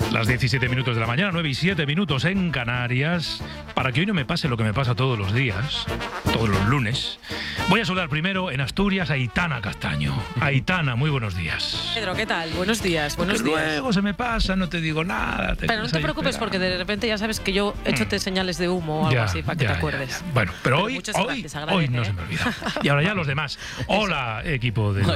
Las 17 minutos de la mañana, 9 y 7 minutos en Canarias. Para que hoy no me pase lo que me pasa todos los días, todos los lunes, voy a saludar primero en Asturias a Aitana Castaño. Aitana, muy buenos días. Pedro, ¿qué tal? Buenos días, buenos días. Luego se me pasa, no te digo nada. Pero no te preocupes porque de repente ya sabes que yo he hecho señales de humo o algo así para que te acuerdes. Ya. Bueno, pero hoy no se me olvida. Y ahora ya los demás. Hola, equipo de...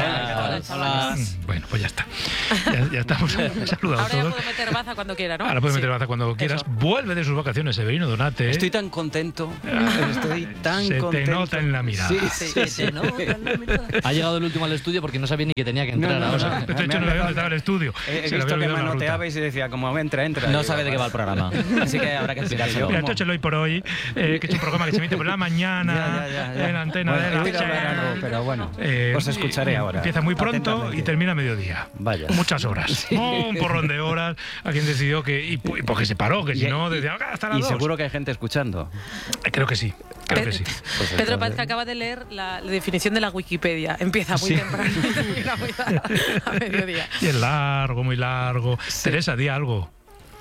Hola. Bueno, pues ya está. Ya estamos saludados ahora ya todos. puedo meter baza cuando quiera, ¿no? Ahora puedes meter baza cuando quieras. Vuelve de sus vacaciones Severino Donate. Estoy tan contento. Estoy tan contento. Se te nota en la mirada. Se nota en la mirada. Ha llegado el último al estudio porque no sabía ni que tenía que entrar. De hecho, no sabía dónde estaba el estudio. He visto que manoteabais y decía, como entra. No sabe de qué va el programa. Así que habrá que explicárselo. Mira, entonces hoy por hoy, que es un programa que se emite por la mañana en la antena de la algo, pero bueno, os escucharé ahora. Empieza muy pronto y termina a mediodía. Vaya. Muchas horas. Un porrón de horas. A quien decidió que... Y porque se paró, que si no, decía, hasta las 2. Y seguro que hay gente escuchando. Creo que sí. Creo que sí. Pues Pedro parece que acaba de leer la definición de la Wikipedia. Empieza muy temprano y termina muy a mediodía. Y es largo, muy largo. Teresa, di algo.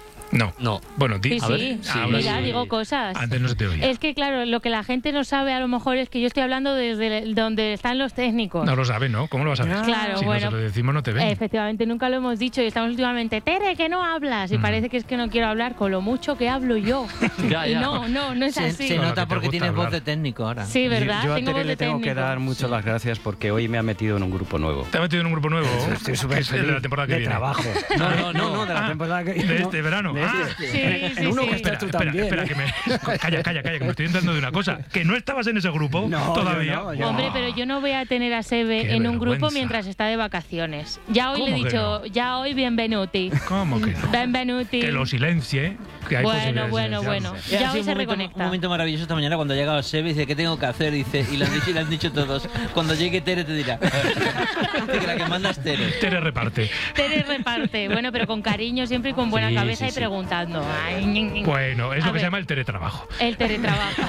No. Bueno, Sí, a ver. Mira, digo cosas. Antes no se te oía. Es que, claro, lo que la gente no sabe a lo mejor es que yo estoy hablando desde donde están los técnicos. No lo sabe, ¿no? ¿Cómo lo vas a ver? Claro, si bueno. Si no se lo decimos, no te ven. Efectivamente, nunca lo hemos dicho y estamos últimamente, Tere, que no hablas. Y parece que es que no quiero hablar con lo mucho que hablo yo. Y no es así. Se nota porque tienes hablar. voz de técnico ahora. Sí, ¿verdad? Yo a Tengo Tere voz le de tengo técnico. que dar muchas las gracias porque hoy me ha metido en un grupo nuevo. ¿Te has metido en un grupo nuevo? Estoy súper Es el feliz. de la temporada que de viene. trabajo. No, de la temporada que viene. De este verano. Sí. Uno que estás tú también. Espera, que me... Calla, que me estoy enterando de una cosa. Que no estabas en ese grupo todavía. yo Hombre, pero yo no voy a tener a Sebe Qué en un grupo vergüenza. mientras está de vacaciones. Ya hoy le he ¿Cómo que dicho, no? ya hoy bienvenuti. ¿Cómo que no? Bienvenuti. Que lo silencie. Que hay posibilidades de Bueno. silenciarse. Ya Ha hoy sido se un reconecta. momento maravilloso esta mañana cuando ha llegado Sebe y dice, ¿qué tengo que hacer? Dice, y le han dicho todos. Cuando llegue Tere te dirá. Dice que la que manda es Tere. Tere reparte. Tere reparte. Bueno, pero con cariño siempre y con buena cabeza y preguntando. Ay, Bueno, es lo A que se ver. llama el teletrabajo. El teletrabajo.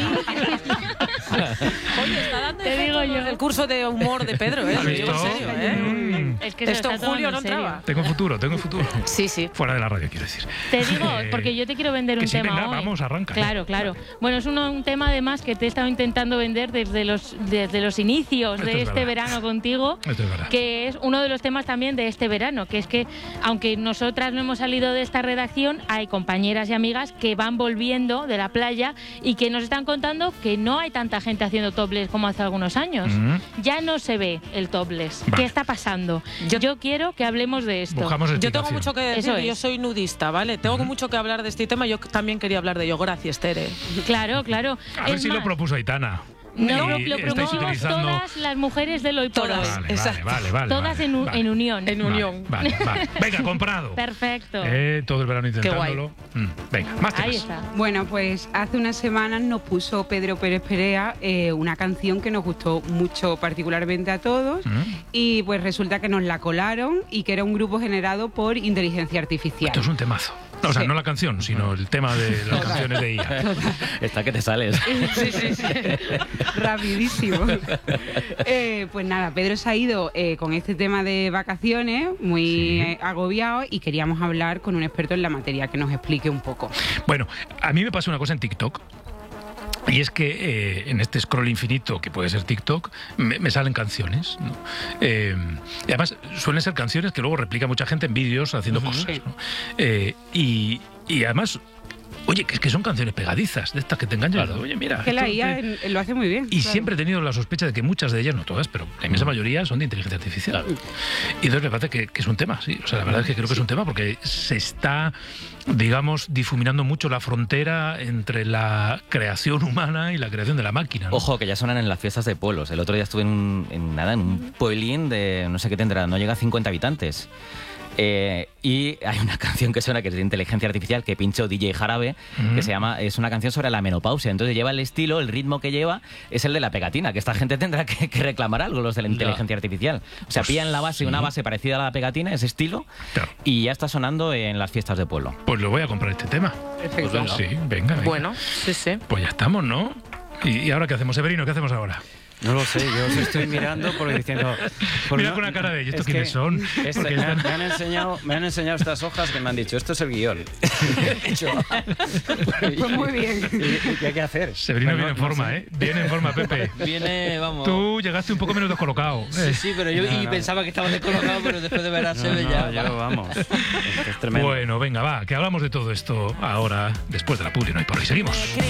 Oye, está dando Te efecto digo yo. el curso de humor de Pedro, ¿eh? ¿Has Lo digo visto? en serio, ¿eh? Es que se Esto lo en está julio tomando no en serio. entraba. Tengo futuro. Sí. Fuera de la radio, quiero decir. Te digo, porque yo te quiero vender que un sí, tema venga, hoy. vamos, arranca. Claro. Bueno, es un tema además que te he estado intentando vender desde los inicios Esto de es este verdad. verano contigo, Esto es verdad. que es uno de los temas también de este verano, que es que aunque nosotras no hemos salido de esta redacción, hay compañeras y amigas que van volviendo de la playa y que nos están contando que no hay tanta gente haciendo topless como hace algunos años. Ya no se ve el topless. Vale. ¿Qué está pasando? Yo quiero que hablemos de esto. Buscamos Yo tengo explicación. mucho que decir, Eso que yo es. soy nudista, ¿vale? Tengo mucho que hablar de este tema. Yo también quería hablar de ello. Gracias, Tere. Claro. A ver Es si lo más, propuso Aitana. No, Y lo estáis promovimos utilizando- todas las mujeres del hoy por Todas. hoy. Exacto. Vale. Todas en unión. En unión. Vale. Venga, comprado. Perfecto. Todo el verano intentándolo. Venga, más temas. Ahí está. Bueno, pues hace unas semanas nos puso Pedro Pérez Perea una canción que nos gustó mucho particularmente a todos y pues resulta que nos la colaron y que era un grupo generado por inteligencia artificial. Esto es un temazo. O sea, Sí. no la canción, sino el tema de las canciones de IA. Está que te sales. Sí. Rapidísimo. Pues nada, Pedro se ha ido con este tema de vacaciones muy agobiado y queríamos hablar con un experto en la materia que nos explique un poco. Bueno, a mí me pasa una cosa en TikTok. Y es que en este scroll infinito, que puede ser TikTok, me salen canciones, ¿no? Y además suelen ser canciones que luego replica mucha gente en vídeos haciendo cosas, ¿no? Y además, oye, que es que son canciones pegadizas, de estas que te enganchan. Oye, mira. Que la esto IA lo hace muy bien. Y claro. siempre he tenido la sospecha de que muchas de ellas, no todas, pero la inmensa mayoría son de inteligencia artificial. Y entonces me parece que es un tema, sí. O sea, la verdad es que creo que es un tema porque se está, digamos, difuminando mucho la frontera entre la creación humana y la creación de la máquina, ¿no? Ojo, que ya suenan en las fiestas de pueblos. El otro día estuve en un pueblín de no sé qué tendrá, no llega a 50 habitantes. Y hay una canción que suena que es de inteligencia artificial que pinchó DJ Jarabe, que se llama, es una canción sobre la menopausia. Entonces lleva el estilo, el ritmo que lleva es el de la pegatina, que esta gente tendrá que reclamar algo, los de la inteligencia artificial. O sea, pillan la base, una base parecida a la pegatina, ese estilo, Claro. y ya está sonando en las fiestas de pueblo. Pues lo voy a comprar este tema. Perfecto. Pues sí, venga. Bueno, sí. Pues ya estamos, ¿no? ¿Y ahora qué hacemos, Severino? ¿Qué hacemos ahora? No lo sé, yo os estoy mirando porque diciendo... Mira con una cara de, ¿y estos quiénes son? Porque me han enseñado estas hojas que me han dicho, esto es el guión. Pues muy bien. ¿Y qué hay que hacer? Severino viene en forma, ¿eh? Viene en forma, Pepe. Viene, vamos. Tú llegaste un poco menos descolocado. Sí, pero yo pensaba que estaba descolocado, pero después de ver a Sebe ya... vamos. Esto es tremendo. Bueno, venga, va, que hablamos de todo esto ahora, después de la publi, no hay por ahí. Seguimos.